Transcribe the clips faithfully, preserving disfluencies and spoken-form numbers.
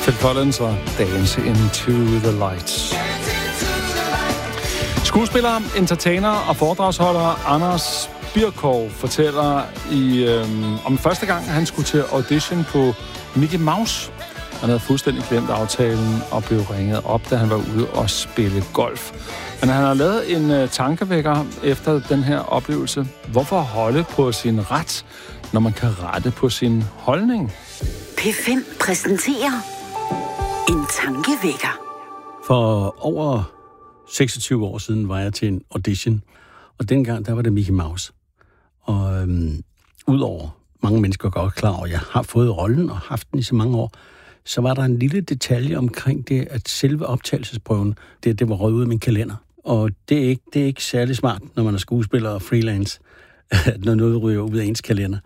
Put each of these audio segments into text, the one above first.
Phil Collins og Dance Into the Lights. Skuespiller, entertainer og foredragsholder Anders Birkov fortæller i, øhm, om første gang, han skulle til audition på Mickey Mouse. Han havde fuldstændig glemt aftalen og blev ringet op, da han var ude og spille golf. Men han har lavet en uh, tankevækker efter den her oplevelse. Hvorfor holde på sin ret, når man kan rette på sin holdning? P fem præsenterer en tankevækker. For over seksogtyve år siden var jeg til en audition, og dengang der var det Mickey Mouse. Og øhm, udover mange mennesker godt klar over, at jeg har fået rollen og haft den i så mange år, så var der en lille detalje omkring det, at selve optagelsesprøven, det, det var røget ud af min kalender. Og det er, ikke, det er ikke særlig smart, når man er skuespiller og freelance, når noget ryger ud af ens kalender.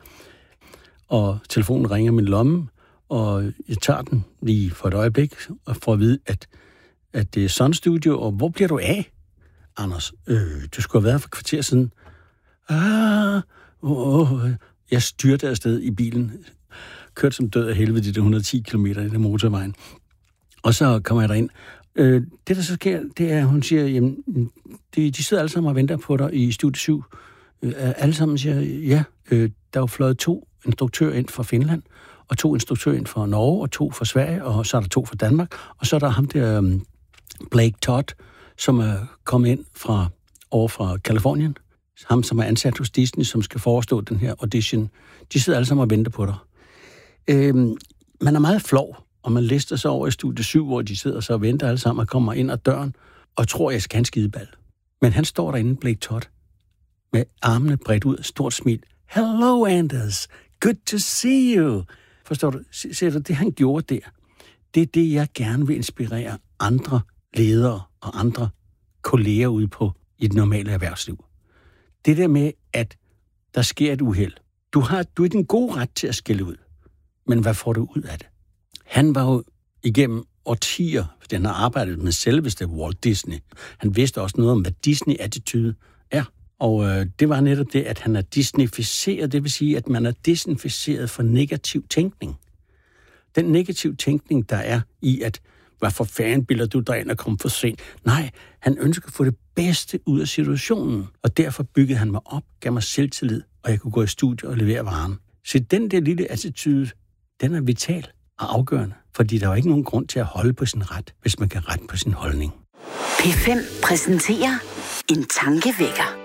Og telefonen ringer min lomme, og jeg tager den lige for et øjeblik, og får at vide, at, at det er Sun Studio, og hvor bliver du af? Anders, øh, du skulle have været for kvarter siden. Ah, oh, oh. Jeg styrte afsted i bilen, kørte som død af helvede de der et hundrede og ti kilometer i den motorvejen. Og så kommer jeg derind. Øh, det, der så sker, det er, at hun siger, jamen, de, de sidder alle sammen og venter på dig i studie syv. Øh, alle sammen siger, ja, øh, der er jo fløjet to instruktører ind fra Finland, og to instruktører ind fra Norge, og to fra Sverige, og så er der to fra Danmark, og så er der ham der um, Blake Todd, som er kommet ind fra over fra Kalifornien. Ham, som er ansat hos Disney, som skal forestå den her audition. De sidder alle sammen og venter på dig. Øhm, man er meget flov, og man lister sig over i studie syv, hvor de sidder så og venter alle sammen og kommer ind ad døren, og tror, jeg skal have en skideball. Men han står derinde, Blake Todd, med armene bredt ud, stort smil. Hello, Anders. Good to see you. Forstår du? Ser du, det han gjorde der, det er det, jeg gerne vil inspirere andre ledere og andre kolleger ude på i det normale erhvervsliv. Det der med, at der sker et uheld. Du har, du er din gode ret til at skælde ud. Men hvad får du ud af det? Han var jo igennem årtier, fordi han har arbejdet med selveste Walt Disney. Han vidste også noget om, hvad Disney-attitude er. Og øh, det var netop det, at han er disneyficeret. Det vil sige, at man er desinficeret for negativ tænkning. Den negativ tænkning, der er i, at hvad for fanden bilder du dig ind og kom for sent? Nej, han ønsker at få det bedste ud af situationen. Og derfor byggede han mig op, gav mig selvtillid, og jeg kunne gå i studie og levere varen. Så den der lille attitude, den er vital og afgørende, fordi der er ikke nogen grund til at holde på sin ret, hvis man kan rette på sin holdning. P fem præsenterer en tankevækker.